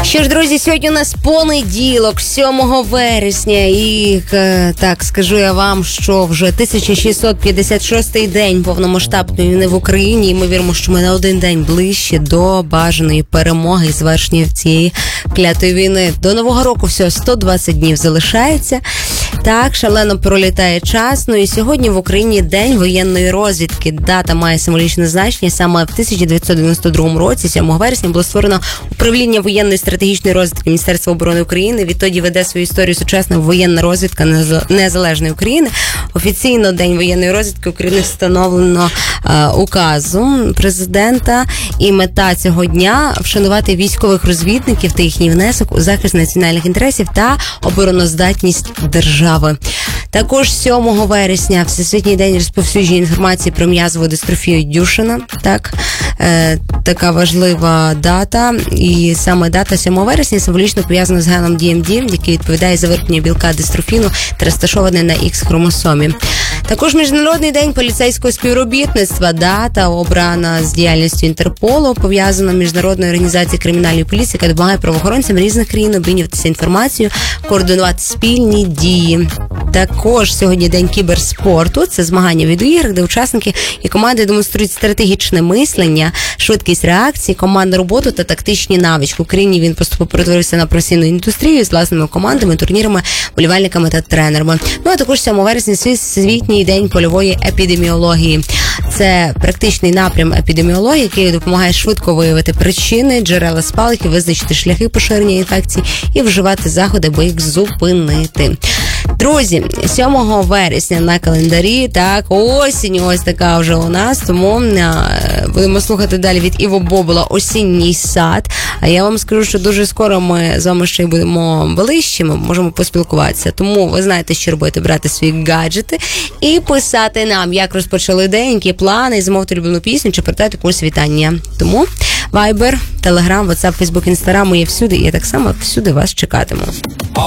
Що ж, друзі, сьогодні у нас понеділок, 7 вересня, і так, скажу я вам, що вже 1656-й день повномасштабної війни в Україні, і ми віримо, що ми на один день ближче до бажаної перемоги і завершення цієї клятої війни. До Нового року всього 120 днів залишається. Так, шалено пролітає час. Ну і сьогодні в Україні День воєнної розвідки. Дата має символічне значення. Саме в 1992 році, 7 вересня, було створено управління воєнної стратегічної розвідки Міністерства оборони України. Відтоді веде свою історію сучасна воєнна розвідка Незалежної України. Офіційно День воєнної розвідки України встановлено указом президента. І мета цього дня – вшанувати військових розвідників та їхній внесок у захист національних інтересів та обороноздатність держави. Також 7 вересня Всесвітній день розповсюдження інформації про м'язову дистрофію Дюшена. Так, така важлива дата. І саме дата 7 вересня символічно пов'язана з геном DMD, який відповідає за вироблення білка дистрофіну та розташований на X-хромосомі. Також Міжнародний день поліцейського співробітництва. Дата обрана з діяльністю Інтерполу, пов'язана з Міжнародною організацією кримінальної поліції, яка допомагає правоохоронцям різних країн обмінюватися інформацією, координувати спільні дії. Також сьогодні день кіберспорту. Це змагання в відеоіграх, де учасники і команди демонструють стратегічне мислення, швидкість реакції, командну роботу та тактичні навички. В Україні він поступово перетворився на професійну індустрію з власними командами, турнірами, болівальниками та тренерами. Ну а також 7 вересня Всесвітній день польової епідеміології. Це практичний напрям епідеміології, який допомагає швидко виявити причини, джерела спалахів, визначити шляхи поширення інфекцій і вживати заходи, аби їх зупинити. Друзі, 7 вересня на календарі, так, осінь ось така вже у нас, тому будемо слухати далі від Іво Бобола «Осінній сад». А я вам скажу, що дуже скоро ми з вами ще й будемо ближчими, можемо поспілкуватися. Тому ви знаєте, що робити, брати свої гаджети і писати нам, як розпочали день, які плани, замовити улюблену пісню чи передати комусь вітання. Тому Viber, Telegram, WhatsApp, Facebook, Instagram, ми є всюди, і я так само всюди вас чекатиму.